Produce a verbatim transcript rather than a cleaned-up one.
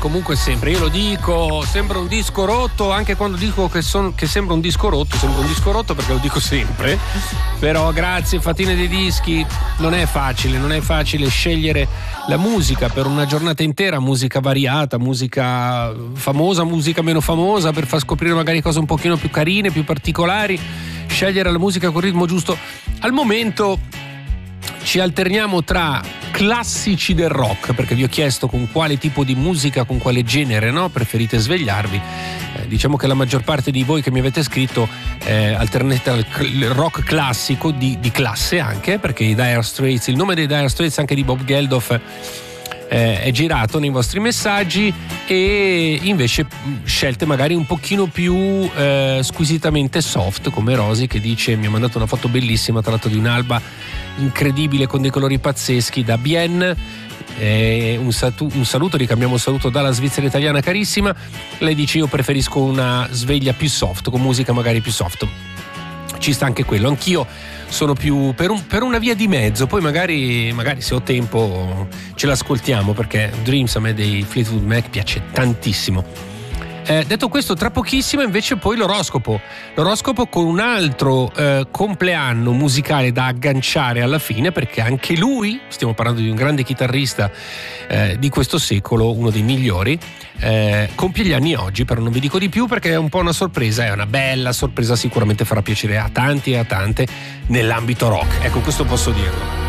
comunque sempre, io lo dico, sembra un disco rotto, anche quando dico che, son, che sembra un disco rotto, sembra un disco rotto perché lo dico sempre, però grazie Fatine dei Dischi, non è facile, non è facile scegliere la musica per una giornata intera, musica variata, musica famosa, musica meno famosa, per far scoprire magari cose un pochino più carine, più particolari, scegliere la musica col ritmo giusto. Al momento ci alterniamo tra classici del rock, perché vi ho chiesto con quale tipo di musica, con quale genere, no, preferite svegliarvi. Eh, diciamo che la maggior parte di voi che mi avete scritto eh, alternate al rock classico di, di classe, anche perché i Dire Straits, il nome dei Dire Straits, anche di Bob Geldof, eh, è girato nei vostri messaggi, e invece scelte magari un pochino più eh, squisitamente soft, come Rosy, che dice, mi ha mandato una foto bellissima tra l'altro di un'alba incredibile con dei colori pazzeschi da Bien. Eh, un, satu- un saluto, ricambiamo un saluto dalla Svizzera italiana carissima. Lei dice, io preferisco una sveglia più soft, con musica magari più soft. Ci sta anche quello, anch'io sono più per, un, per una via di mezzo, poi magari, magari se ho tempo ce l'ascoltiamo, perché Dreams a me dei Fleetwood Mac piace tantissimo. Eh, detto questo, tra pochissimo invece poi l'oroscopo l'oroscopo con un altro eh, compleanno musicale da agganciare alla fine, perché anche lui, stiamo parlando di un grande chitarrista eh, di questo secolo, uno dei migliori, eh, compie gli anni oggi, però non vi dico di più perché è un po' una sorpresa, è una bella sorpresa, sicuramente farà piacere a tanti e a tante nell'ambito rock, ecco, questo posso dirlo.